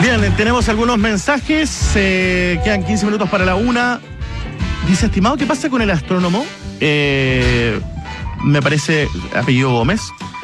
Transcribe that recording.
Bien, tenemos algunos mensajes. Quedan 15 minutos para la 1. Dice, estimado, ¿qué pasa con el astrónomo? Me parece apellido Gómez.